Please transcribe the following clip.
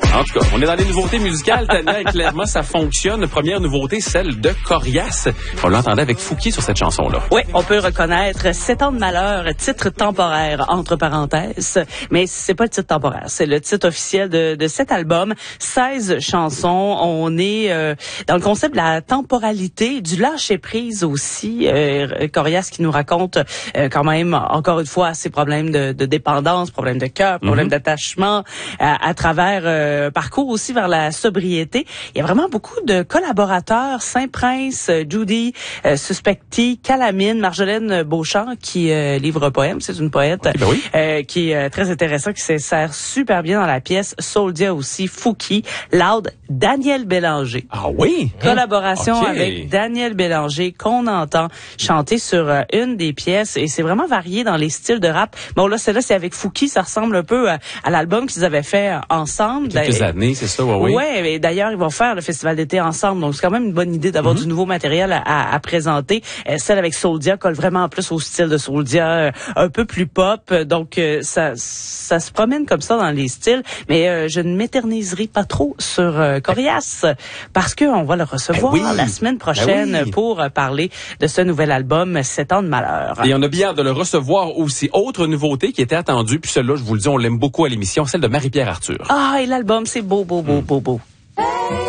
En tout cas, on est dans les nouveautés musicales, Tania, et clairement, ça fonctionne. Première nouveauté, celle de Corias. On l'entendait avec Fouki sur cette chanson-là. Oui, on peut reconnaître 7 ans de malheur, titre temporaire, entre parenthèses. Mais c'est pas le titre temporaire, c'est le titre officiel de cet album. 16 chansons. On est dans le concept de la temporalité, du lâcher-prise aussi. Corias qui nous raconte quand même, encore une fois, ses problèmes de dépendance, problèmes de cœur, problèmes d'attachement, à travers parcours aussi vers la sobriété. Il y a vraiment beaucoup de collaborateurs, Saint-Prince, Judy, Suspecty, Calamine, Marjolaine Beauchamp qui livre un poème, c'est une poète, okay, ben oui. qui est très intéressant, qui s'insère super bien dans la pièce. Souldia aussi, Fouki, Loud, Daniel Bélanger. Ah oui? Collaboration okay. avec Daniel Bélanger qu'on entend chanter sur une des pièces et c'est vraiment varié dans les styles de rap. Bon là, celle-là, c'est avec Fouki, ça ressemble un peu à l'album qu'ils avaient fait ensemble. Quelques années, c'est ça, oui. Ouais, et d'ailleurs, ils vont faire le festival d'été ensemble, donc c'est quand même une bonne idée d'avoir du nouveau matériel à présenter. Celle avec Souldia colle vraiment plus au style de Souldia, un peu plus pop, donc ça se promène comme ça dans les styles, mais je ne m'éterniserai pas trop sur Corias, parce qu'on va le recevoir la semaine prochaine pour parler de ce nouvel album, 7 ans de malheur. Et on a bien hâte de le recevoir aussi. Autre nouveauté qui était attendue, puis celle-là, je vous le dis, on l'aime beaucoup à l'émission, celle de Marie-Pierre Arthur. Ah, et l'album, c'est beau.